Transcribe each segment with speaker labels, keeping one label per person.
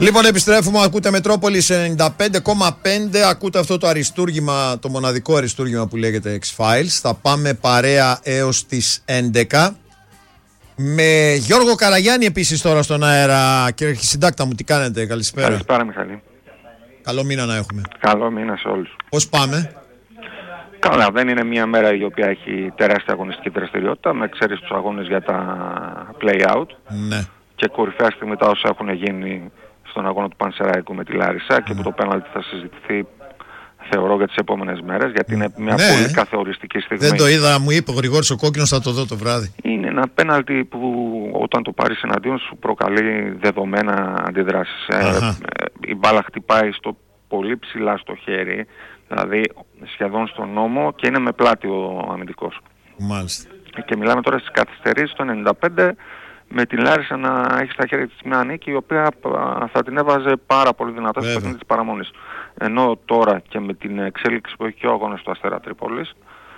Speaker 1: Λοιπόν, επιστρέφουμε. Ακούτε Μετρόπολης 95,5. Ακούτε αυτό το αριστούργημα, το μοναδικό αριστούργημα που λέγεται X-Files. Θα πάμε παρέα έως τις 11. Με Γιώργο Καραγιάννη επίσης τώρα στον αέρα. Κύριε συντάκτα μου, τι κάνετε? Καλησπέρα.
Speaker 2: Καλησπέρα, Μιχαλή.
Speaker 1: Καλό μήνα να έχουμε.
Speaker 2: Καλό μήνα σε όλους.
Speaker 1: Πώς πάμε?
Speaker 2: Καλά, δεν είναι μια μέρα η οποία έχει τεράστια αγωνιστική δραστηριότητα, με εξαίρεση τους αγώνες για τα play-out.
Speaker 1: Ναι.
Speaker 2: Και κορυφαία στιγμή τα όσα έχουν γίνει στον αγώνα του Πανσεραϊκού με τη Λάρισα και που το πέναλτι θα συζητηθεί, θεωρώ, για τις επόμενες μέρες, γιατί είναι μια πολύ καθοριστική στιγμή.
Speaker 1: Δεν το είδα, μου είπε ο Γρηγόρης ο Κόκκινος, θα το δω το βράδυ.
Speaker 2: Είναι ένα πέναλτι που όταν το πάρεις εναντίον σου προκαλεί δεδομένα αντιδράσεις. Η μπάλα χτυπάει πολύ ψηλά στο χέρι, δηλαδή σχεδόν στον νόμο, και είναι με πλάτη ο αμυντικός.
Speaker 1: Μάλιστα.
Speaker 2: Και μιλάμε τώρα στις καθυστερήσεις το 95, με την Λάρισα να έχει στα χέρια της μια νίκη, η οποία θα την έβαζε πάρα πολύ δυνατά στο παιχνίδι της παραμονής. Ενώ τώρα και με την εξέλιξη που έχει και ο αγώνας του Αστέρα Τρίπολης,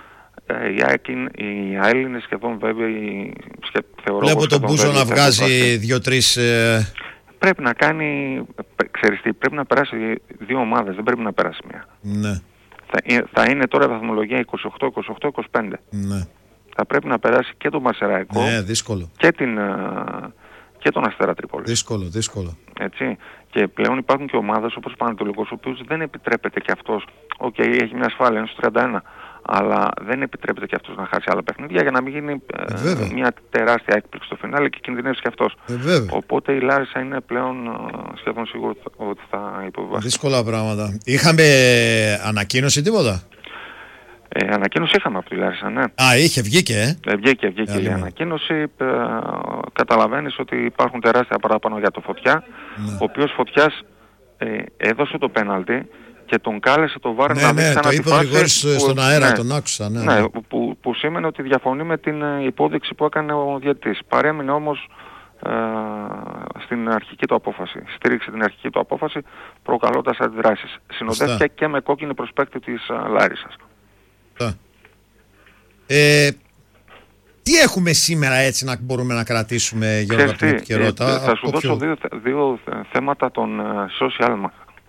Speaker 2: οι ΑΕΛ είναι σχεδόν βέβαιοι, θεωρώ.
Speaker 1: Βλέπω τον Μπούζο να βγάζει 2-3...
Speaker 2: Πρέπει να κάνει, ξέρεις τι, πρέπει να περάσει δύο ομάδες, δεν πρέπει να περάσει μία.
Speaker 1: Ναι.
Speaker 2: Θα είναι τώρα η βαθμολογία 28-25.
Speaker 1: Ναι.
Speaker 2: Θα πρέπει να περάσει και τον Πανσεραϊκό,
Speaker 1: δύσκολο.
Speaker 2: Και τον Αστέρα Τρίπολης.
Speaker 1: Δύσκολο.
Speaker 2: Έτσι. Και πλέον υπάρχουν και ομάδες όπως ο Πανατολικός, ο οποίος δεν επιτρέπεται και αυτός, έχει μια ασφάλεια, είναι στο 31, αλλά δεν επιτρέπεται και αυτός να χάσει άλλα παιχνίδια για να μην γίνει μια τεράστια έκπληξη στο φινάλε και κινδυνεύσει και αυτός. Οπότε η Λάρισα είναι πλέον σχεδόν σίγουρο ότι θα υποβιβάσει.
Speaker 1: Δύσκολα πράγματα. Είχαμε ανακοίνωση τίποτα?
Speaker 2: Ανακοίνωση είχαμε από τη Λάρισα, ναι.
Speaker 1: Βγήκε.
Speaker 2: Βγήκε η ανακοίνωση. Καταλαβαίνεις ότι υπάρχουν τεράστια παράπονο για το Φωτιά, ο οποίος Φωτιάς έδωσε το πέναλτι και τον κάλεσε το VAR να μην ξανατυπάσει.
Speaker 1: Το είπε ο Γρηγόρης στον αέρα, τον άκουσα.
Speaker 2: Που σήμαινε ότι διαφωνεί με την υπόδειξη που έκανε ο διαιτητής. Παρέμεινε όμως στην αρχική του απόφαση. Στήριξε την αρχική του απόφαση προκαλώντας αντιδράσεις. Συνοδεύτηκε και με κόκκινη προσπέκτη της Λάρισσας.
Speaker 1: Τι έχουμε σήμερα έτσι να μπορούμε να κρατήσουμε, Γιώργο, από την επικαιρότητα?
Speaker 2: Θα σου δώσω δύο θέματα των social media.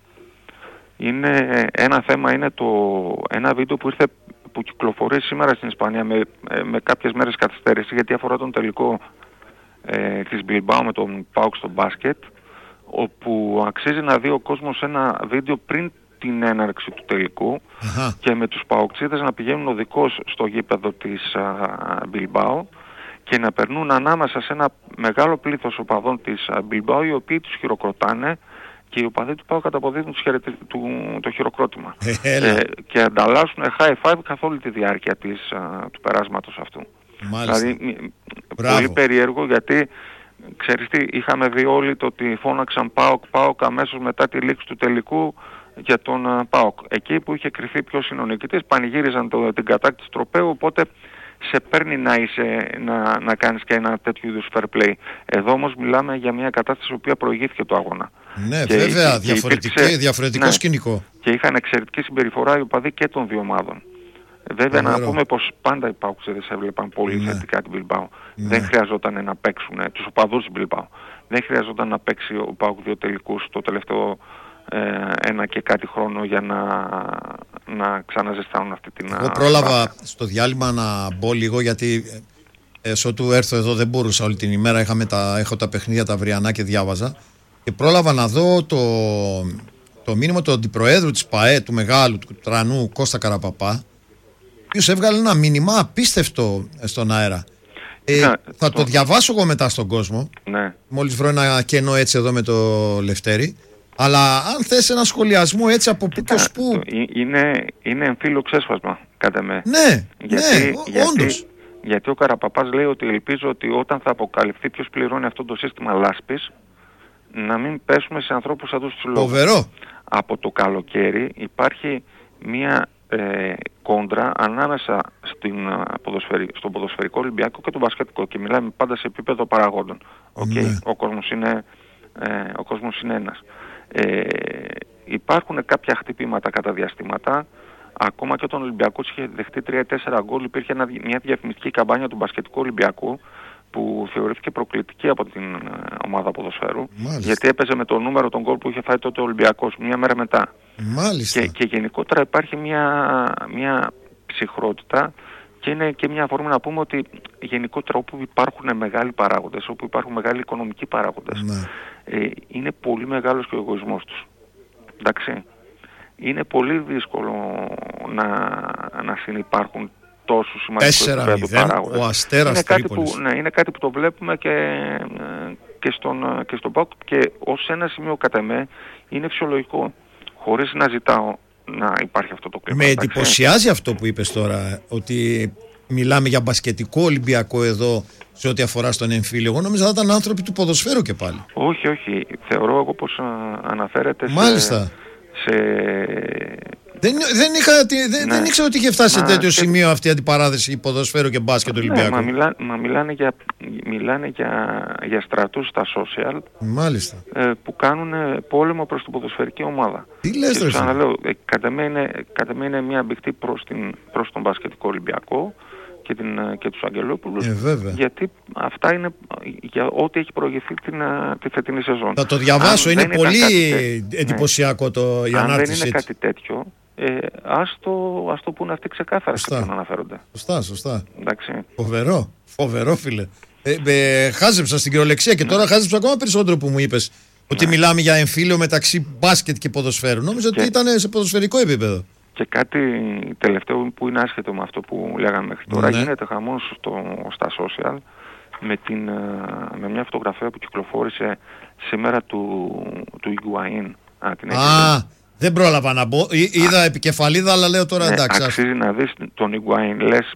Speaker 2: Ένα θέμα είναι ένα βίντεο που κυκλοφορεί σήμερα στην Ισπανία με κάποιες μέρες καθυστέρηση, γιατί αφορά τον τελικό της Bilbao με τον PAOK στο μπάσκετ, όπου αξίζει να δει ο κόσμος ένα βίντεο πριν την έναρξη του τελικού και με τους παοξίδες να πηγαίνουν οδικώς στο γήπεδο της Bilbao και να περνούν ανάμεσα σε ένα μεγάλο πλήθος οπαδών της Bilbao, οι οποίοι τους χειροκροτάνε και οι οπαδοί του ΠΑΟΚ καταποδίδουν το χειροκρότημα και ανταλλάσσουν high five καθ' όλη τη διάρκεια του περάσματος αυτού.
Speaker 1: Μάλιστα.
Speaker 2: Δηλαδή πολύ περίεργο, γιατί ξέρεις τι, είχαμε δει όλοι το ότι φώναξαν ΠΑΟΚ αμέσως μετά τη λήξη του τελικού για τον ΠΑΟΚ. Εκεί που είχε κρυφεί ποιος είναι ο νικητής, πανηγύριζαν την κατάκτηση τροπαίου, οπότε σε παίρνει να κάνεις και ένα τέτοιο είδους fair play. Εδώ όμως μιλάμε για μια κατάσταση η οποία προηγήθηκε το αγώνα.
Speaker 1: Ναι, βέβαια, διαφορετικό σκηνικό.
Speaker 2: Και είχαν εξαιρετική συμπεριφορά οι οπαδοί και των δύο ομάδων. Βέβαια να πούμε πως πάντα οι ΠΑΟΚΣΕΔες έβλεπαν πολύ θετικά την Bilbao. Δεν χρειαζόταν να παίξουν τους οπαδούς της Bilbao. Δεν χρειαζόταν να παίξει ο ΠΑΟΚ δύο τελικούς το τελευταίο ένα και κάτι χρόνο για να ξαναζεστάνουν αυτή την...
Speaker 1: Εγώ πρόλαβα στο διάλειμμα να μπω λίγο, γιατί ότου έρθω εδώ δεν μπορούσα όλη την ημέρα. Έχω τα παιχνίδια τα αυριανά και διάβαζα. Και πρόλαβα να δω το μήνυμα του αντιπροέδρου της ΠΑΕ, του μεγάλου, του τρανού Κώστα Καραπαπά, ο οποίος έβγαλε ένα μήνυμα απίστευτο στον αέρα. Θα το διαβάσω εγώ μετά στον κόσμο.
Speaker 2: Ναι.
Speaker 1: Μόλις βρω ένα κενό έτσι εδώ με το Λευτέρη. Αλλά αν θες ένα σχολιασμό έτσι από πού και ως πού...
Speaker 2: Είναι εμφύλιο ξέσπασμα, κατά με.
Speaker 1: Ναι, όντως.
Speaker 2: Γιατί ο Καραπαπάς λέει ότι ελπίζω ότι όταν θα αποκαλυφθεί ποιος πληρώνει αυτό το σύστημα λάσπης, να μην πέσουμε σε ανθρώπους σαν τους λόγους.
Speaker 1: Φοβερό.
Speaker 2: Από το καλοκαίρι υπάρχει μία κόντρα ανάμεσα στον ποδοσφαιρικό Ολυμπιακό και τον μπασκετικό, και μιλάμε πάντα σε επίπεδο παραγόντων. Ναι. Ο κόσμος είναι ένας. Υπάρχουν κάποια χτυπήματα κατά διαστήματα. Ακόμα και όταν ο Ολυμπιακός είχε δεχτεί 3-4 γκολ, υπήρχε μια διαφημιστική καμπάνια του μπασκετικού Ολυμπιακού, που θεωρήθηκε προκλητική από την ομάδα ποδοσφαίρου.
Speaker 1: Μάλιστα.
Speaker 2: Γιατί έπαιζε με το νούμερο των γκολ που είχε φάει τότε ο Ολυμπιακός μια μέρα μετά.
Speaker 1: Μάλιστα.
Speaker 2: Και γενικότερα υπάρχει μια ψυχρότητα και είναι και μια αφορμή να πούμε ότι γενικότερα όπου υπάρχουν μεγάλοι παράγοντες, όπου υπάρχουν μεγάλοι οικονομικοί παράγοντες,
Speaker 1: Ναι.
Speaker 2: Είναι πολύ μεγάλος και ο εγωισμός τους. Εντάξει. Είναι πολύ δύσκολο να συνυπάρχουν τόσους σημαντικούς επίπεδου παράγοντες.
Speaker 1: Ο Αστέρας Τρίπολης.
Speaker 2: Είναι κάτι που το βλέπουμε και στον ΠΑΟΚ και ως ένα σημείο κατά με είναι φυσιολογικό. Χωρίς να ζητάω να υπάρχει αυτό το κλίμα.
Speaker 1: Με εντυπωσιάζει αυτό που είπες τώρα, ότι μιλάμε για μπασκετικό Ολυμπιακό εδώ σε ό,τι αφορά στον εμφύλιο. Εγώ νόμιζα θα ήταν άνθρωποι του ποδοσφαίρου και πάλι.
Speaker 2: Όχι. Θεωρώ εγώ πως αναφέρεται
Speaker 1: Μάλιστα. Δεν ήξερα ότι είχε φτάσει σε τέτοιο σημείο αυτή η αντιπαράθεση ποδοσφαίρου και μπάσκετ του Ολυμπιακού.
Speaker 2: Μιλάνε για στρατούς στα social.
Speaker 1: Μάλιστα.
Speaker 2: Που κάνουν πόλεμο προς την ποδοσφαιρική ομάδα.
Speaker 1: Τι λες, ρε?
Speaker 2: Ξαναλέω, κατά με είναι μια μπηχτή προς τον μπασκετικό Ολυμπιακό και τους Αγγελόπουλους, γιατί αυτά είναι για ό,τι έχει προηγηθεί τη φετινή σεζόν.
Speaker 1: Θα το διαβάσω, είναι πολύ εντυπωσιακό η ανάρτησή.
Speaker 2: Αν δεν είναι κάτι τέτοιο, ας το πούνε αυτοί ξεκάθαρα σε ποιον αναφέρονται.
Speaker 1: Σωστά.
Speaker 2: Εντάξει.
Speaker 1: Φοβερό φίλε. Χάζεψα στην κυριολεξία και τώρα χάζεψα ακόμα περισσότερο που μου είπες ότι μιλάμε για εμφύλιο μεταξύ μπάσκετ και ποδοσφαίρου. Νόμιζα ότι ήταν σε ποδοσφαιρικό επίπεδο. Και
Speaker 2: κάτι τελευταίο που είναι άσχετο με αυτό που λέγαμε μέχρι τώρα, γίνεται χαμός στα social με μια φωτογραφία που κυκλοφόρησε σήμερα του Higuaín.
Speaker 1: Δεν πρόλαβα να μπω. Είδα επικεφαλίδα, αλλά λέω τώρα εντάξει.
Speaker 2: Αξίζει να δεις τον Higuaín. Λες,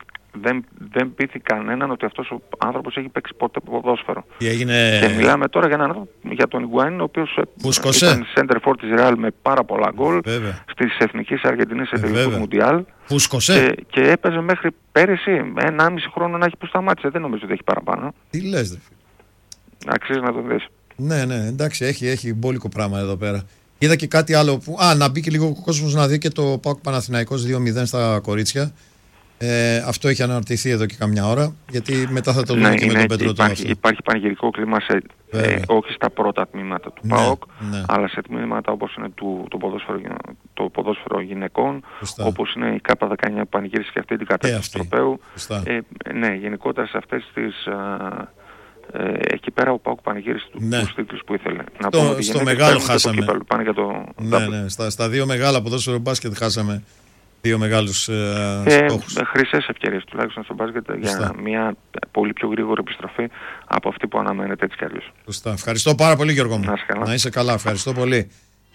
Speaker 2: δεν πείθει κανέναν ότι αυτός ο άνθρωπος έχει παίξει ποτέ ποδόσφαιρο. Και μιλάμε τώρα για τον Higuaín, ο οποίος ήταν center for της Real με πάρα πολλά γκολ στις εθνικές Αργεντινής σε τελικό Μουντιάλ. Και έπαιζε μέχρι πέρυσι 1,5 χρόνο να έχει που σταμάτησε. Δεν νομίζω ότι έχει παραπάνω.
Speaker 1: Τι λες, δε φίλε.
Speaker 2: Αξίζει να τον δεις.
Speaker 1: Ναι, εντάξει, έχει μπόλικο πράγμα εδώ πέρα. Είδα και κάτι άλλο που. Να μπει και λίγο ο κόσμος να δει και το ΠΑΟΚ Παναθηναϊκός 2-0 στα κορίτσια. Αυτό έχει αναρτηθεί εδώ και καμιά ώρα, γιατί μετά θα το δούμε και με τον Πετροτό.
Speaker 2: Υπάρχει πανηγυρικό κλίμα όχι στα πρώτα τμήματα του ΠΑΟΚ, αλλά σε τμήματα όπως είναι το ποδόσφαιρο γυναικών, όπως είναι η ΚΑΠΑ19 που πανηγύρισε και αυτή την κατάσταση του τροπαίου. Γενικότερα σε αυτές τις. Εκεί πέρα ο ΠΑΟΚ πανηγύρισε τους τίτλους που ήθελε.
Speaker 1: Στο μεγάλο χάσαμε.
Speaker 2: Πάνε για το
Speaker 1: στα δύο μεγάλα ποδόσφαιρο μπάσκετ χάσαμε. Δύο μεγάλους στόχους.
Speaker 2: Χρυσές ευκαιρίες τουλάχιστον στο μπάσκετ για μια πολύ πιο γρήγορη επιστροφή από αυτή που αναμένεται έτσι κι αλλιώς.
Speaker 1: Σωστά. Ευχαριστώ πάρα πολύ, Γιώργο μου. Να είσαι καλά. Ευχαριστώ πολύ.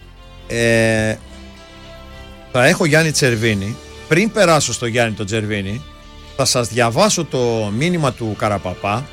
Speaker 1: Θα έχω Γιάννη Τσερβίνη. Πριν περάσω στο Γιάννη τον Τσερβίνη, θα σας διαβάσω το μήνυμα του Καραπαπά.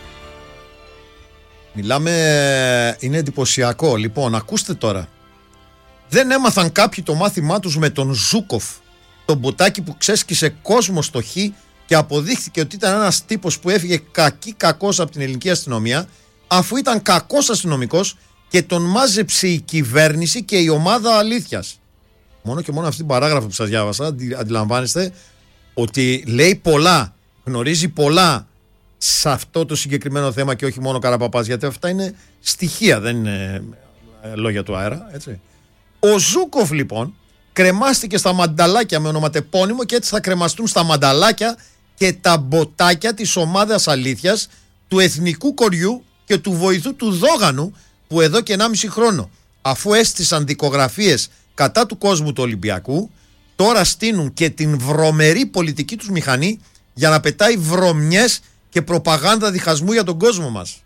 Speaker 1: Είναι εντυπωσιακό. Λοιπόν, ακούστε τώρα. Δεν έμαθαν κάποιοι το μάθημά τους με τον Ζούκοφ, τον μποτάκι που ξέσκησε κόσμο στο Χ και αποδείχθηκε ότι ήταν ένας τύπος που έφυγε κακός από την ελληνική αστυνομία, αφού ήταν κακός αστυνομικός και τον μάζεψε η κυβέρνηση και η ομάδα αλήθειας. Μόνο και μόνο αυτή την παράγραφο που σας διάβασα, αντιλαμβάνεστε ότι λέει πολλά, γνωρίζει πολλά σε αυτό το συγκεκριμένο θέμα και όχι μόνο Καραπαπάς, γιατί αυτά είναι στοιχεία, δεν είναι λόγια του αέρα, έτσι. Ο Ζούκοφ λοιπόν κρεμάστηκε στα μανταλάκια με ονοματεπώνυμο και έτσι θα κρεμαστούν στα μανταλάκια και τα μποτάκια της ομάδας αλήθειας, του εθνικού κοριού και του βοηθού του Δόγανου, που εδώ και 1,5 χρόνο, αφού έστησαν δικογραφίες κατά του κόσμου του Ολυμπιακού, τώρα στείνουν και την βρωμερή πολιτική τους μηχανή για να πετάει βρωμιές και προπαγάνδα διχασμού για τον κόσμο μας.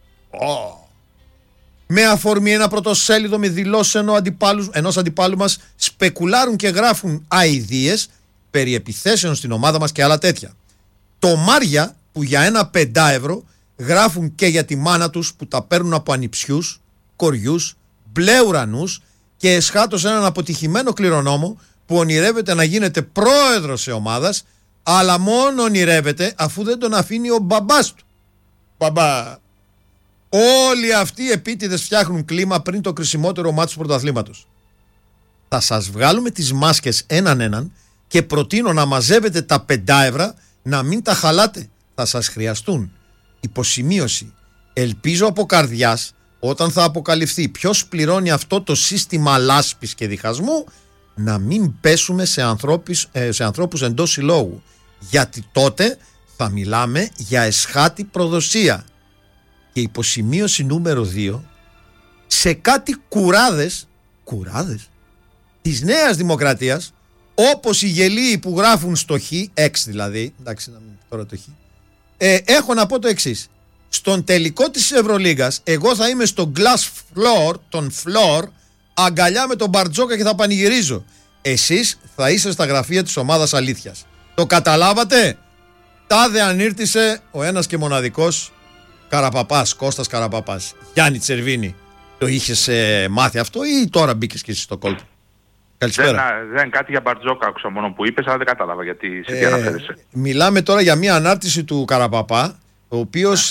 Speaker 1: Με αφορμή ένα πρωτοσέλιδο με δηλώσεις ενός αντιπάλου μας σπεκουλάρουν και γράφουν αηδίες περί επιθέσεων στην ομάδα μας και άλλα τέτοια. Το Μάρια που για ένα 5 ευρώ γράφουν και για τη μάνα τους που τα παίρνουν από ανιψιούς, κοριούς, μπλε ουρανούς και εσχάτως έναν αποτυχημένο κληρονόμο που ονειρεύεται να γίνεται πρόεδρος σε ομάδας, αλλά μόνο ονειρεύεται αφού δεν τον αφήνει ο μπαμπάς του. Μπαμπά. Όλοι αυτοί οι επίτηδες φτιάχνουν κλίμα πριν το κρισιμότερο μάτι του πρωταθλήματος. Θα σας βγάλουμε τις μάσκες έναν και προτείνω να μαζεύετε τα 5 ευρώ, να μην τα χαλάτε. Θα σας χρειαστούν. υποσημείωση. Ελπίζω από καρδιάς, όταν θα αποκαλυφθεί ποιος πληρώνει αυτό το σύστημα λάσπης και διχασμού, να μην πέσουμε σε ανθρώπους εντός συλλόγου. Γιατί τότε θα μιλάμε για εσχάτη προδοσία. Και υποσημείωση νούμερο 2, σε κάτι κουράδες της Νέας Δημοκρατίας, όπως οι γελοί που γράφουν στο Χ, δηλαδή, εντάξει να μην τώρα το Χ, έχω να πω το εξής. Στον τελικό της Ευρωλίγκας, εγώ θα είμαι στο glass floor, τον floor, αγκαλιά με τον Μπαρτζόκα και θα πανηγυρίζω. Εσείς θα είστε στα γραφεία της ομάδας αλήθειας. Το καταλάβατε? Τάδε ανήρτησε ο ένας και μοναδικός Καραπαπάς, Κώστας Καραπαπάς. Γιάννη Τσερβίνη, το είχες μάθει αυτό ή τώρα μπήκες και εσύ στο κόλπο? Καλησπέρα.
Speaker 3: Δεν κάτι για Μπαρτζόκα άκουσα μόνο που είπες, αλλά δεν κατάλαβα γιατί σε τι αναφέρεσαι.
Speaker 1: Μιλάμε τώρα για μια ανάρτηση του Καραπαπά, ο οποίος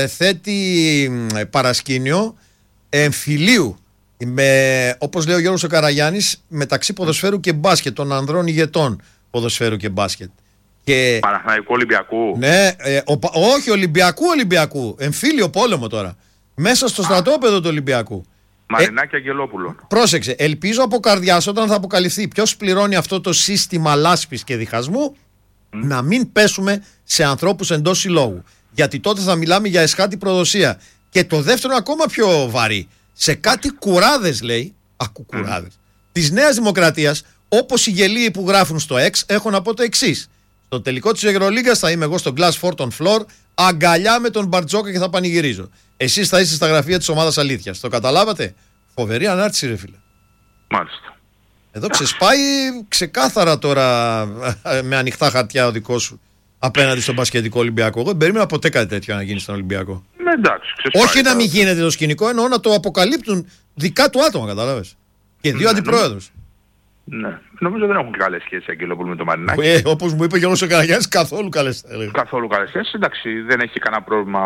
Speaker 1: θέτει παρασκήνιο εμφυλίου, όπως λέει ο Γιώργος ο Καραγιάννης, μεταξύ ποδοσφαίρου και μπάσκετ, των ανδρών ηγετών ποδοσφαίρου και μπάσκετ. Και...
Speaker 3: Παναθηναϊκού Ολυμπιακού.
Speaker 1: Ναι, όχι Ολυμπιακού, εμφύλιο πόλεμο τώρα. Μέσα στο στρατόπεδο του Ολυμπιακού.
Speaker 3: Μαρινάκη Αγγελόπουλο.
Speaker 1: Πρόσεξε, ελπίζω από καρδιάς όταν θα αποκαλυφθεί ποιος πληρώνει αυτό το σύστημα λάσπης και διχασμού, να μην πέσουμε σε ανθρώπους εντός συλλόγου. Γιατί τότε θα μιλάμε για εσχάτη προδοσία. Και το δεύτερο ακόμα πιο βαρύ. Σε κάτι κουράδες, λέει, κουράδες, της Νέας Δημοκρατίας, όπως οι γελοί που γράφουν στο X, έχω να πω το εξής. Στο τελικό της Ευρωλίγκας θα είμαι εγώ στο glass fort on floor, αγκαλιά με τον Μπαρτζόκα και θα πανηγυρίζω. Εσείς θα είστε στα γραφεία της ομάδας αλήθειας. Το καταλάβατε? Φοβερή ανάρτηση, ρε φίλε.
Speaker 3: Μάλιστα.
Speaker 1: Εδώ ξεσπάει ξεκάθαρα τώρα με ανοιχτά χαρτιά ο δικός σου απέναντι στον μπασκετικό Ολυμπιακό. Εγώ δεν περίμενα ποτέ κάτι τέτοιο να γίνει στον Ολυμπιακό.
Speaker 3: Ναι, εντάξει, ξεσπάει.
Speaker 1: Όχι να μην γίνεται το σκηνικό, εννοώ να το αποκαλύπτουν δικά του άτομα, κατάλαβες. Και δύο αντιπρόεδρους.
Speaker 3: Ναι. Νομίζω δεν έχουν και καλές σχέσεις Αγγελόπουλου με το Μαρινάκη.
Speaker 1: Όπως μου είπε ο Γιώργος ο Καραγιάννης, καθόλου καλές σχέσεις.
Speaker 3: Καθόλου καλές σχέσεις. Εντάξει, δεν έχει κανένα πρόβλημα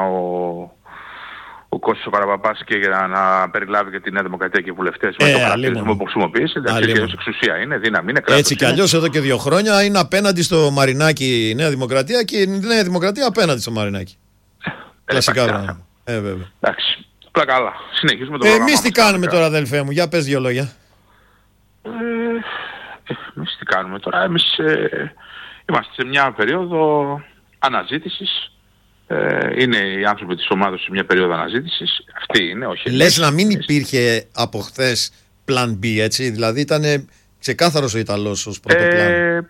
Speaker 3: ο Κώστας ο Καραπαπάς και για να περιλάβει και τη Νέα Δημοκρατία και οι βουλευτές με το χαρακτηρισμό που χρησιμοποιήσει. Εντάξει, και εξουσία είναι, δύναμη είναι, κράτος.
Speaker 1: Έτσι κι αλλιώς εδώ και 2 χρόνια είναι απέναντι στο Μαρινάκη η Νέα Δημοκρατία και η Νέα Δημοκρατία απέναντι στο Μαρινάκη. Κλασικά πράγματα. Βέβαια.
Speaker 3: Εντάξει, απλά καλά. Συνεχίζουμε το πρόγραμμα.
Speaker 1: Εμείς τι κάνουμε τώρα, αδελφέ μου? Για πες 2 λόγια.
Speaker 3: Εμείς τι κάνουμε τώρα? Εμείς είμαστε σε μια περίοδο αναζήτησης. Είναι οι άνθρωποι της ομάδας σε μια περίοδο αναζήτησης. Αυτή είναι, όχι.
Speaker 1: Λες να μην υπήρχε από χθες plan B, έτσι? Δηλαδή ήταν ξεκάθαρος ο Ιταλός ως πρώτο πλάνο.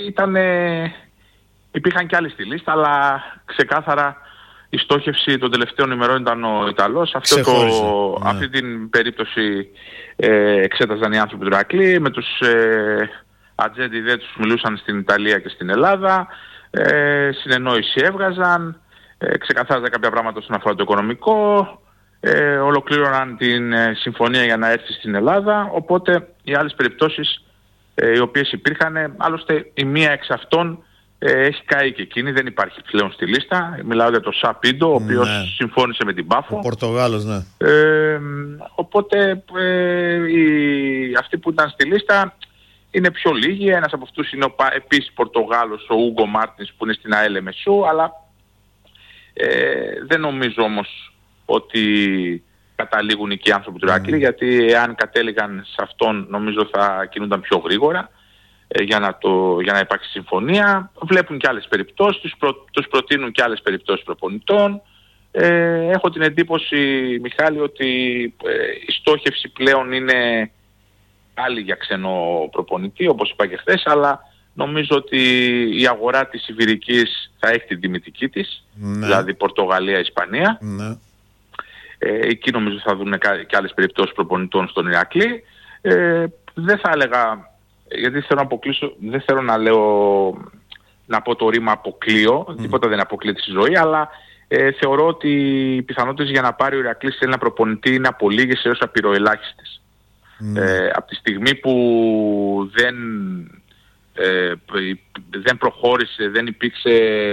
Speaker 3: Υπήρχαν και άλλοι στη λίστα, αλλά ξεκάθαρα η στόχευση των τελευταίων ημερών ήταν ο Ιταλός. Αυτή την περίπτωση εξέταζαν οι άνθρωποι του Ηρακλή. Με τους ατζέντι δεν τους μιλούσαν στην Ιταλία και στην Ελλάδα. Συνεννόηση έβγαζαν. Ξεκαθάριζαν κάποια πράγματα όσον αφορά το οικονομικό. Ολοκλήρωναν την συμφωνία για να έρθει στην Ελλάδα. Οπότε οι άλλες περιπτώσεις οι οποίες υπήρχαν, άλλωστε η μία εξ αυτών έχει καεί και εκείνη, δεν υπάρχει πλέον στη λίστα. Μιλάω για τον Σαπίντο, ο οποίος συμφώνησε με την Πάφο.
Speaker 1: Ο Πορτογάλος, ναι.
Speaker 3: Οπότε αυτοί που ήταν στη λίστα είναι πιο λίγοι. Ένας από αυτούς είναι επίσης Πορτογάλος, ο Ούγκο Μάρτινς, που είναι στην ΑΕΛ Μεσού, αλλά δεν νομίζω όμως ότι καταλήγουν εκεί οι άνθρωποι του Ηρακλή, γιατί εάν κατέληγαν σε αυτόν νομίζω θα κινούνταν πιο γρήγορα για να υπάρξει συμφωνία. Βλέπουν και άλλες περιπτώσεις, τους προτείνουν και άλλες περιπτώσεις προπονητών. Έχω την εντύπωση, Μιχάλη, ότι η στόχευση πλέον είναι άλλη για ξένο προπονητή, όπως είπα και χθες, αλλά νομίζω ότι η αγορά της Ιβηρικής θα έχει την τιμητική της, δηλαδή Πορτογαλία, Ισπανία. Ναι. Εκεί νομίζω θα δουν και άλλες περιπτώσεις προπονητών στον Ηρακλή. Δεν θα έλεγα, γιατί δεν θέλω να πω το ρήμα αποκλείω, τίποτα δεν αποκλείεται στη ζωή, αλλά θεωρώ ότι οι πιθανότητες για να πάρει ο Ηρακλής σε ένα προπονητή είναι από λίγες έως απειροελάχιστες. Από τη στιγμή που δεν προχώρησε, δεν υπήρξε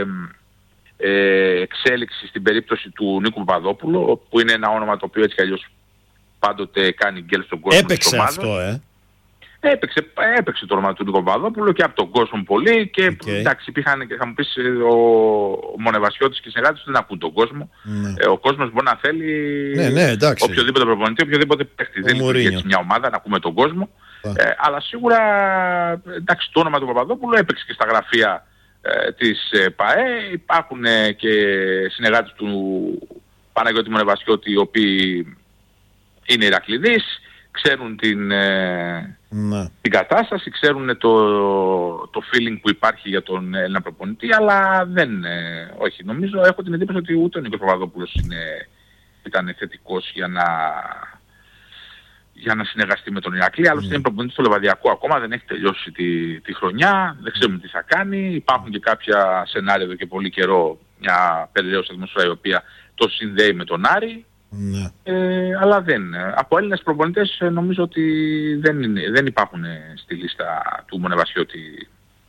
Speaker 3: εξέλιξη στην περίπτωση του Νίκου Παπαδόπουλου, που είναι ένα όνομα το οποίο έτσι κι αλλιώς πάντοτε κάνει γκέλ στον κόσμο.
Speaker 1: Έπαιξε αυτό,
Speaker 3: Έπαιξε το όνομα του Νίκο Παπαδόπουλου και από τον κόσμο πολύ και εντάξει, υπήρχαν και θα μου πεις ο Μονεβασιώτης και οι συνεργάτες δεν ακούν τον κόσμο. Ο κόσμος μπορεί να θέλει οποιοδήποτε προπονητή, οποιοδήποτε παίχτη. Δεν λειτουργεί έτσι μια ομάδα να ακούμε τον κόσμο. Αλλά σίγουρα εντάξει, το όνομα του Παπαδόπουλου έπαιξε και στα γραφεία της ΠΑΕ. Υπάρχουν και συνεργάτες του Παναγιώτη Μονεβασιώτη οι οποίοι είναι Ηρακληδείς, ξέρουν την κατάσταση, ξέρουν το feeling που υπάρχει για τον Έλληνα προπονητή, αλλά όχι, νομίζω, έχω την εντύπωση ότι ούτε ο Νίκος Παπαδόπουλος ήταν θετικός για να συνεργαστεί με τον Ηρακλή. Άλλωστε είναι προπονητής στο Λεβαδιακό ακόμα, δεν έχει τελειώσει τη χρονιά, δεν ξέρουμε τι θα κάνει. Υπάρχουν και κάποια σενάρια εδώ και πολύ καιρό, μια περιραίωσα ατμόσφαιρα η οποία το συνδέει με τον Άρη. Αλλά από Έλληνες προπονητές νομίζω ότι δεν υπάρχουν στη λίστα του Μονεβασιώτη.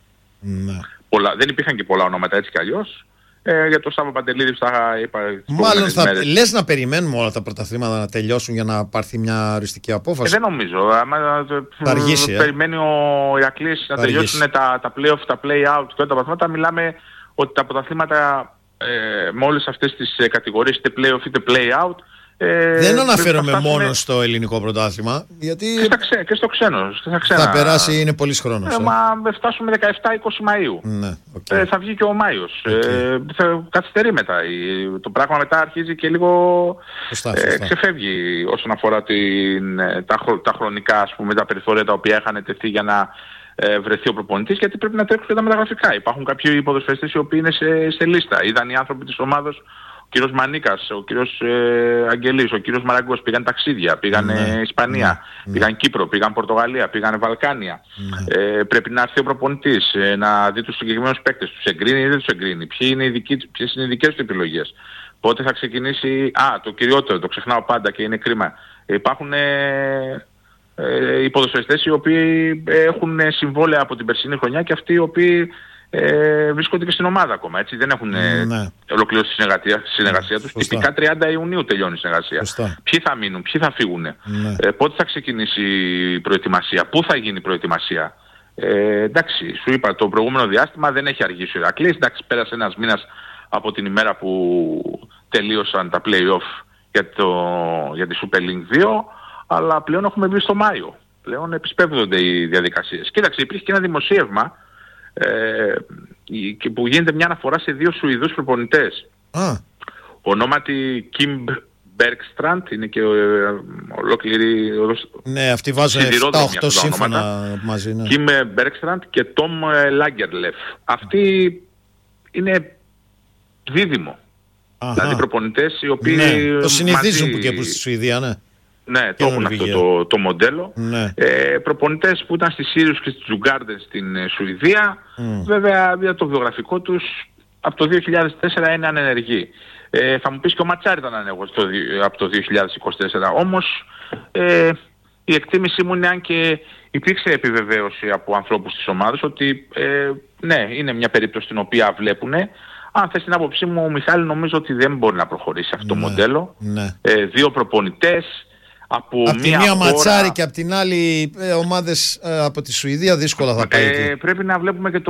Speaker 3: Δεν υπήρχαν και πολλά ονόματα έτσι κι αλλιώς. Για το Σάββο Παντελίδη θα είπα.
Speaker 1: Μάλλον λες να περιμένουμε όλα τα πρωταθλήματα να τελειώσουν για να πάρθει μια οριστική απόφαση.
Speaker 3: Δεν νομίζω. Θα αργήσει. Περιμένει ο Ηρακλής να τελειώσουν τα play-off, τα play-out και όλα τα πρωταθλήματα. Μιλάμε ότι τα πρωταθλήματα με όλες αυτές τις κατηγορίες, είτε play-off είτε play-out,
Speaker 1: δεν αναφέρομαι μόνο στο ελληνικό πρωτάθλημα, γιατί
Speaker 3: και στο ξένο.
Speaker 1: Θα περάσει, είναι πολύς χρόνος.
Speaker 3: Μα φτάσουμε 17-20 Μαΐου. Θα βγει και ο Μάιος. Θα καθυστερεί μετά. Το πράγμα μετά αρχίζει και λίγο ξεφεύγει όσον αφορά τα χρονικά, ας πούμε, τα περιθώρια τα οποία είχαν τεθεί για να βρεθεί ο προπονητής, γιατί πρέπει να τρέξουν και τα μεταγραφικά. Υπάρχουν κάποιοι ποδοσφαιριστές οι οποίοι είναι σε λίστα. Είδαν οι άνθρωποι της ομάδας. Ο κύριος Μανίκας, ο κύριος Αγγελής, ο κύριος Μαραγκός πήγαν ταξίδια, πήγαν Ισπανία, πήγαν Κύπρο, πήγαν Πορτογαλία, πήγαν Βαλκάνια. Πρέπει να έρθει ο προπονητής να δει τους συγκεκριμένους παίκτες, τους εγκρίνει ή δεν τους εγκρίνει, ποιες είναι οι δικές του επιλογές. Πότε θα ξεκινήσει, το κυριότερο, το ξεχνάω πάντα και είναι κρίμα. Υπάρχουν οι ποδοσφαιριστές οι οποίοι έχουν συμβόλαια από την περσινή χρονιά και αυτοί οι οποίοι βρίσκονται και στην ομάδα ακόμα, έτσι, δεν έχουν ολοκληρώσει τη συνεργασία τους. Τυπικά 30 Ιουνίου τελειώνει η συνεργασία. Ποιοι θα μείνουν, ποιοι θα φύγουν, πότε θα ξεκινήσει η προετοιμασία, πού θα γίνει η προετοιμασία. Εντάξει, σου είπα, το προηγούμενο διάστημα δεν έχει αργήσει ο Ηρακλής. Εντάξει, πέρασε ένας μήνας από την ημέρα που τελείωσαν τα play-off για τη Super League 2, αλλά πλέον έχουμε μπει στο Μάιο. Πλέον επισπεύδονται οι διαδικασίες. Κοίταξε, υπήρχε και ένα δημοσίευμα που γίνεται μια αναφορά σε 2 Σουηδούς προπονητές. Ονόματι Kim Bergstrand, είναι και ολόκληρη.
Speaker 1: Ναι, αυτοί βάζουν 7-8 σύμφωνα μαζί.
Speaker 3: Kim Bergstrand και Tom Lagerlöf. Αυτοί είναι δίδυμο. Δηλαδή προπονητές οι οποίοι
Speaker 1: το συνηθίζουν που και που στη Σουηδία, ναι.
Speaker 3: Ναι, το έχουν αυτό το μοντέλο. Προπονητές που ήταν στη Sirius και στη Djurgården στην Σουηδία. Βέβαια, για το βιογραφικό τους, από το 2004 είναι ανενεργοί. Θα μου πεις και ο Ματσάρη ήταν ανενεργός από το 2024. Όμως, η εκτίμησή μου είναι, αν και υπήρξε επιβεβαίωση από ανθρώπους της ομάδας, ότι ναι, είναι μια περίπτωση την οποία βλέπουνε. Αν θες την άποψή μου, ο Μιχάλη, νομίζω ότι δεν μπορεί να προχωρήσει αυτό το μοντέλο. 2 προπονητές. Από
Speaker 1: τη μία Ματσάρη και από την άλλη ομάδες από τη Σουηδία δύσκολα θα πάει.
Speaker 3: Πρέπει να βλέπουμε και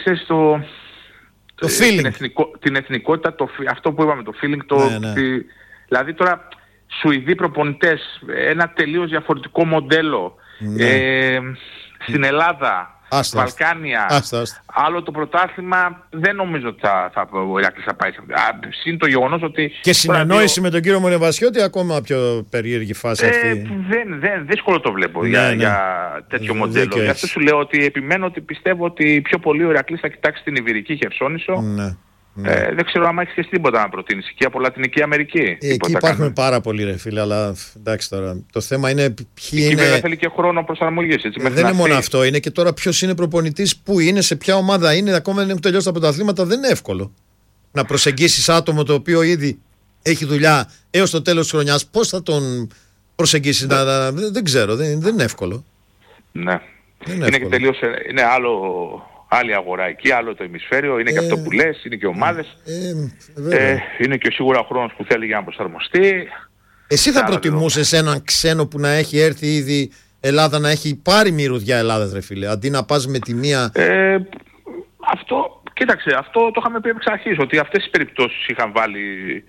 Speaker 3: το feeling. Την εθνικότητα, αυτό που είπαμε, το feeling. Δηλαδή τώρα Σουηδοί προπονητές, ένα τελείως διαφορετικό μοντέλο. Στην Ελλάδα, Βαλκάνια, άλλο το πρωτάθλημα, δεν νομίζω ότι ο Ηρακλής θα πάει. Συν το γεγονός ότι...
Speaker 1: Και συνεννόηση με τον κύριο Μονεβασιώτη, ακόμα πιο περίεργη φάση αυτή.
Speaker 3: Δύσκολο το βλέπω για τέτοιο μοντέλο. Γι' αυτό σου λέω ότι επιμένω ότι πιστεύω ότι πιο πολύ ο Ηρακλής θα κοιτάξει την Ιβηρική Χερσόνησο. Δεν ξέρω αν έχεις και τίποτα να προτείνεις εκεί από Λατινική Αμερική.
Speaker 1: Εκεί υπάρχουν πάρα πολλοί, ρε φίλε, αλλά εντάξει τώρα. Το θέμα είναι ποιοι είναι.
Speaker 3: Βέβαια θέλει και χρόνο προσαρμογής.
Speaker 1: Δεν είναι μόνο αυτό. Είναι και τώρα ποιος είναι προπονητής, πού είναι, σε ποια ομάδα είναι. Ακόμα δεν έχουν τελειώσει τα πρωταθλήματα. Δεν είναι εύκολο να προσεγγίσεις άτομο το οποίο ήδη έχει δουλειά έως το τέλος της χρονιάς. Πώς θα τον προσεγγίσεις, δεν ξέρω. Δεν είναι εύκολο.
Speaker 3: Ναι. Είναι και τελείως. Είναι άλλη αγορά εκεί, άλλο το ημισφαίριο, είναι και αυτό που λες, είναι και ομάδες, είναι και σίγουρα ο χρόνος που θέλει για να προσαρμοστεί.
Speaker 1: Εσύ θα προτιμούσες έναν ξένο που να έχει έρθει ήδη Ελλάδα να έχει πάρει μυρωδιά Ελλάδα, ρε φίλε, αντί να πας με τη μία.
Speaker 3: Αυτό, κοίταξε, αυτό το είχαμε πει εξ αρχής, ότι αυτές τις περιπτώσεις είχαν βάλει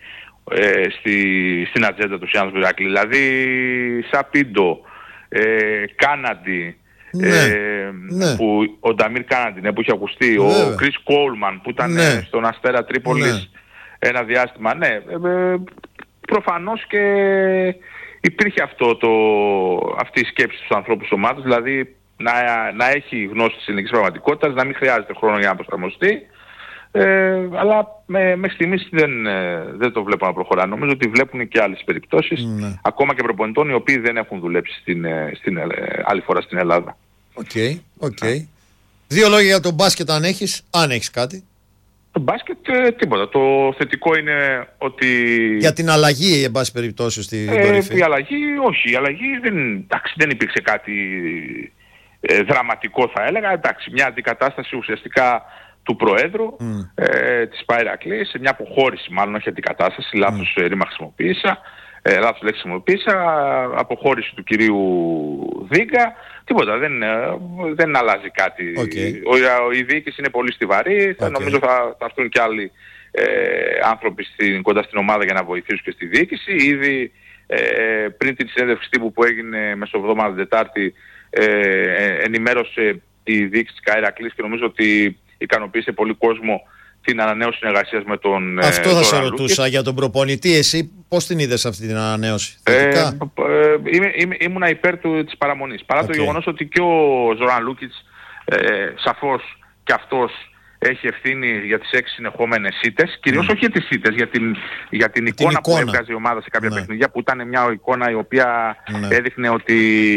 Speaker 3: στην ατζέντα του Γιάννου Ηρακλή. Δηλαδή Σαπίντο, Κάναντι, που ο Νταμίρ Κάναντι, που είχε ακουστεί, ο Κρίς Κόλμαν που ήταν στον Αστέρα Τρίπολης ένα διάστημα. Προφανώς και υπήρχε αυτή η σκέψη στους ανθρώπους της ομάδας, δηλαδή να έχει γνώση της ελληνικής πραγματικότητας, να μην χρειάζεται χρόνο για να προσαρμοστεί. Αλλά μέχρι στιγμής δεν το βλέπω να προχωρά. Νομίζω ότι βλέπουν και άλλες περιπτώσεις, ακόμα και προπονητών οι οποίοι δεν έχουν δουλέψει άλλη φορά στην Ελλάδα.
Speaker 1: Οκ. Δύο λόγια για το μπάσκετ αν έχεις κάτι.
Speaker 3: Το μπάσκετ τίποτα. Το θετικό είναι ότι...
Speaker 1: Για την αλλαγή, εν πάση περιπτώσει, στην κορυφή.
Speaker 3: Η αλλαγή, όχι. Η αλλαγή δεν υπήρξε κάτι δραματικό, θα έλεγα. Εντάξει, μια αντικατάσταση ουσιαστικά του Προέδρου της Ηρακλή, σε μια αποχώρηση, μάλλον όχι αντικατάσταση, λάθος ρήμα χρησιμοποίησα, λάθος λέξη χρησιμοποίησα, αποχώρηση του κυρίου Δίγκα. Τίποτα, δεν αλλάζει κάτι. Η διοίκηση είναι πολύ στιβαρή, νομίζω θα έρθουν και άλλοι άνθρωποι κοντά στην ομάδα για να βοηθήσουν και στη διοίκηση. Ήδη πριν την συνέντευξη τύπου που έγινε μεσοβδόμαδα Τετάρτη, ενημέρωσε η διοίκηση της Ηρακλής και νομίζω ότι ικανοποίησε πολύ κόσμο την ανανέωση συνεργασίας με τον
Speaker 1: Αυτό θα σε ρωτούσα για τον προπονητή. Εσύ πώς την είδες αυτή την ανανέωση?
Speaker 3: Ήμουνα υπέρ της παραμονής. Παρά το γεγονός ότι και ο Ζοράν Λούκιτς σαφώς και αυτός έχει ευθύνη για τις 6 συνεχόμενες ήττες, κυρίως όχι για τις ήττες, για την εικόνα που έβγαζε η ομάδα σε κάποια παιχνίδια, που ήταν μια εικόνα η οποία έδειχνε ότι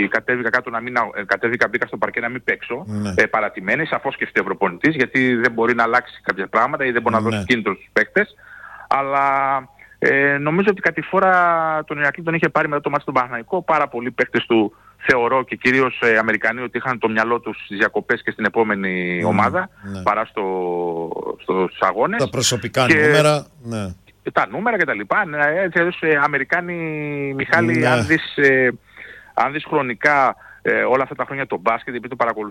Speaker 3: μπήκα στο παρκέ να μην παίξω, παρατημένη, σαφώς και φταίει ο προπονητής, γιατί δεν μπορεί να αλλάξει κάποια πράγματα ή δεν μπορεί να δώσει κίνητρο στους παίκτες, αλλά νομίζω ότι κάτι φορά τον Ηρακλή τον είχε πάρει μετά το μάτι στον Παναθηναϊκό, πάρα πολλοί παίκτες του θεωρώ και κυρίως Αμερικανοί ότι είχαν το μυαλό τους στις διακοπές και στην επόμενη ομάδα παρά στους αγώνες.
Speaker 1: Τα προσωπικά νούμερα.
Speaker 3: Τα νούμερα και τα λοιπά. Αμερικάνοι, Μιχάλη, αν δεις χρονικά όλα αυτά τα χρόνια το μπάσκετ, επειδή το παρακολουθώ